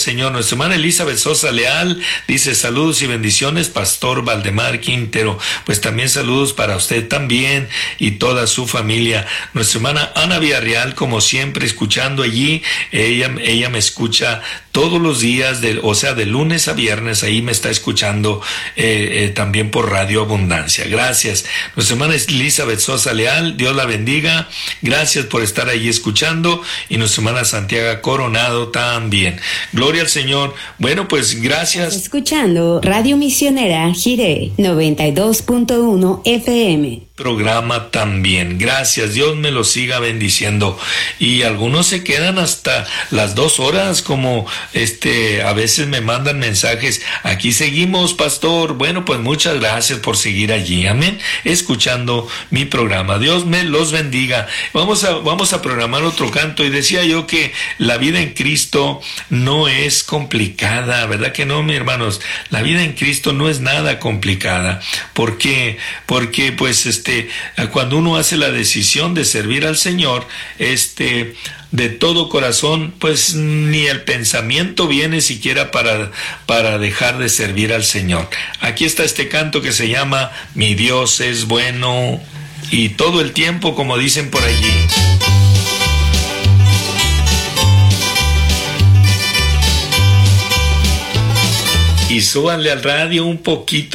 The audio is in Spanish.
Señor. Nuestra hermana Elizabeth Sosa Leal dice saludos y bendiciones, Pastor Valdemar Quintero. Pues también saludos para usted también y toda su familia. Nuestra hermana Ana Villarreal, como siempre, escuchando allí. Ella me escucha todos los días, de lunes a viernes, ahí me está escuchando también por Radio Abundancia. Gracias. Nuestra hermana Elizabeth Sosa Leal, Dios la bendiga. Gracias por estar ahí escuchando. Y nuestra hermana Santiago Coronado también. Gloria al Señor. Bueno, pues gracias. Escuchando Radio Misionera Jiré 92.1 FM. Programa también. Gracias, Dios me lo siga bendiciendo. Y algunos se quedan hasta las 2 horas, como a veces me mandan mensajes. Aquí seguimos, pastor. Bueno, pues muchas gracias por seguir allí. Amén. Escuchando mi programa. Dios me los bendiga. Vamos a programar otro canto. Y decía yo que la vida en Cristo no es complicada, ¿verdad que no, mis hermanos? La vida en Cristo no es nada complicada. ¿Por qué? Porque pues cuando uno hace la decisión de servir al Señor, de todo corazón, pues ni el pensamiento viene siquiera para dejar de servir al Señor. Aquí está este canto que se llama Mi Dios es bueno, y todo el tiempo, como dicen por allí. Y súbanle al radio un poquito.